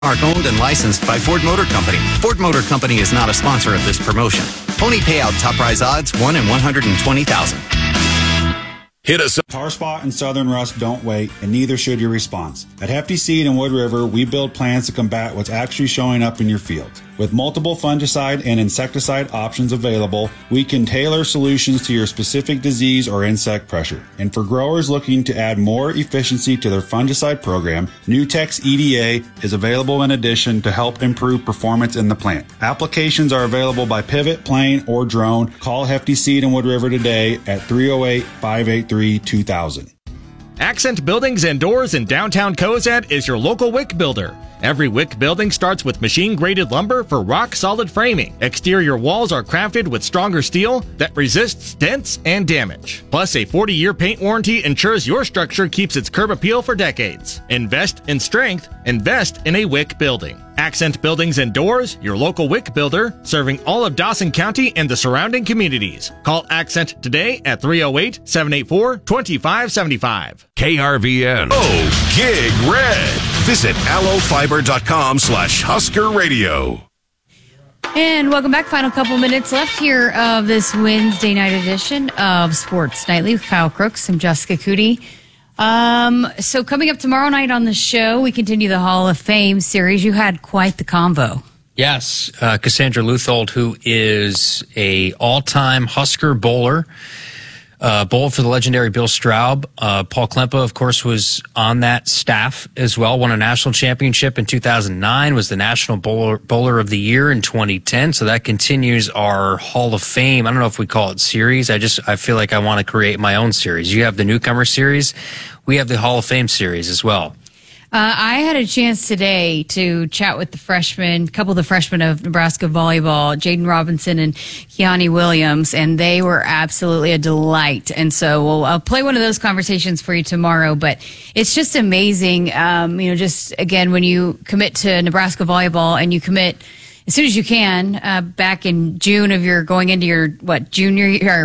Mark owned and licensed by Ford Motor Company. Ford Motor Company is not a sponsor of this promotion. Pony payout top prize odds 1 in 120,000. Hit us up. Tar spot and southern rust don't wait, and neither should your response. At Hefty Seed and Wood River, we build plans to combat what's actually showing up in your fields. With multiple fungicide and insecticide options available, we can tailor solutions to your specific disease or insect pressure. And for growers looking to add more efficiency to their fungicide program, Nutex EDA is available in addition to help improve performance in the plant. Applications are available by pivot, plane, or drone. Call Hefty Seed and Wood River today at 308-583-2000. Accent Buildings and Doors in downtown Cozad is your local WIC builder. Every WIC building starts with machine-graded lumber for rock-solid framing. Exterior walls are crafted with stronger steel that resists dents and damage. Plus, a 40-year paint warranty ensures your structure keeps its curb appeal for decades. Invest in strength. Invest in a WIC building. Accent Buildings and Doors, your local WIC builder, serving all of Dawson County and the surrounding communities. Call Accent today at 308-784-2575. KRVN. Oh, Gig Red. Visit allofiber.com/Husker Radio. And welcome back. Final couple minutes left here of this Wednesday night edition of Sports Nightly with Kyle Crooks and Jessica Cootie. So coming up tomorrow night on the show, we continue the Hall of Fame series. You had quite the convo. Yes, Cassandra Luthold, who is a all-time Husker bowler, bowled for the legendary Bill Straub. Paul Klempa, of course, was on that staff as well. Won a national championship in 2009. Was the National Bowler of the Year in 2010. So that continues our Hall of Fame. I don't know if we call it series. I feel like I want to create my own series. You have the Newcomer series. We have the Hall of Fame series as well. I had a chance today to chat with a couple of the freshmen of Nebraska volleyball, Jaden Robinson and Keani Williams, and they were absolutely a delight. And so I'll play one of those conversations for you tomorrow. But it's just amazing, just again, when you commit to Nebraska volleyball and you commit as soon as you can, back in June of your going into your junior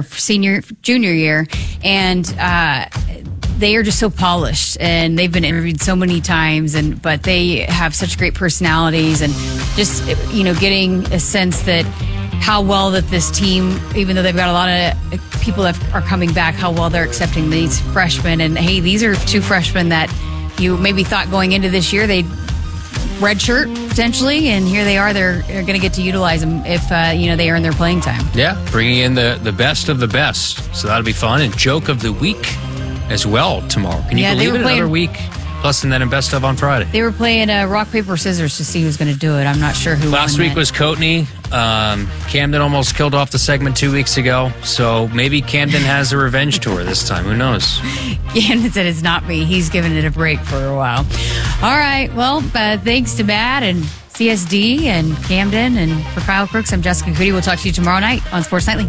year, and they are just so polished, and they've been interviewed so many times, but they have such great personalities, and just getting a sense that how well that this team, even though they've got a lot of people that are coming back, how well they're accepting these freshmen. And hey, these are two freshmen that you maybe thought going into this year they'd redshirt potentially, and here they are. They're going to get to utilize them if they earn their playing time. Yeah, bringing in the best of the best, so that'll be fun. And joke of the week as well tomorrow. Can you believe it? Another week plus, and then a best of on Friday. They were playing rock, paper, scissors to see who's going to do it. I'm not sure who. Last week was Coatney. Camden almost killed off the segment 2 weeks ago, so maybe Camden has a revenge tour this time. Who knows? Camden said it's not me. He's given it a break for a while. All right. Well, thanks to Matt and CSD and Camden, and for Kyle Crooks, I'm Jessica Cootie. We'll talk to you tomorrow night on Sports Nightly.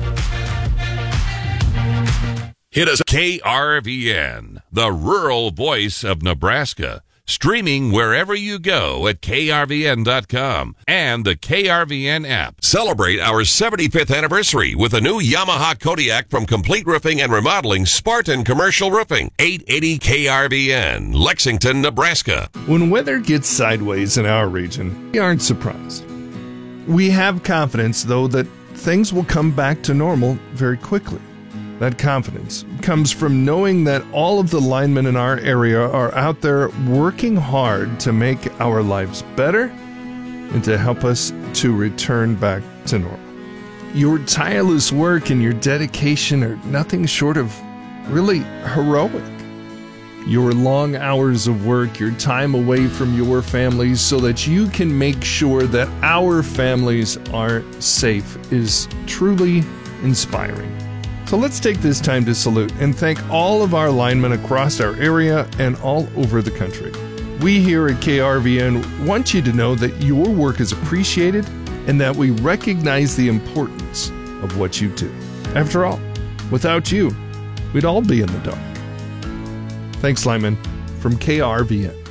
Hit us KRVN, the rural voice of Nebraska. Streaming wherever you go at KRVN.com and the KRVN app. Celebrate our 75th anniversary with a new Yamaha Kodiak from Complete Roofing and Remodeling, Spartan Commercial Roofing. 880 KRVN, Lexington, Nebraska. When weather gets sideways in our region, we aren't surprised. We have confidence, though, that things will come back to normal very quickly. That confidence comes from knowing that all of the linemen in our area are out there working hard to make our lives better and to help us to return back to normal. Your tireless work and your dedication are nothing short of really heroic. Your long hours of work, your time away from your families so that you can make sure that our families are safe is truly inspiring. So let's take this time to salute and thank all of our linemen across our area and all over the country. We here at KRVN want you to know that your work is appreciated and that we recognize the importance of what you do. After all, without you, we'd all be in the dark. Thanks, linemen, from KRVN.